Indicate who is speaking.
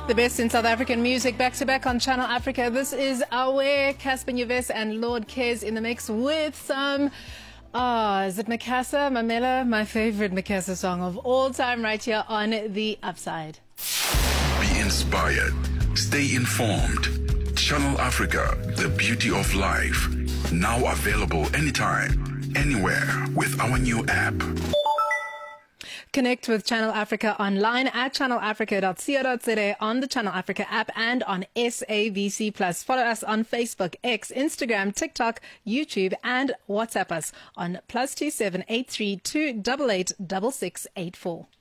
Speaker 1: The best in South African music, back to back on Channel Africa. This is Aware, Casper Nyovest and Lord Kes in the mix with some, is it Makhasa, Mamela? My favorite Makhasa song of all time right here on The Upside.
Speaker 2: Be inspired. Stay informed. Channel Africa, the beauty of life. Now available anytime, anywhere with our new app.
Speaker 1: Connect with Channel Africa online at channelafrica.co.za, on the Channel Africa app and on SABC+. Follow us on Facebook, X, Instagram, TikTok, YouTube and WhatsApp us on +27 832 88 6684.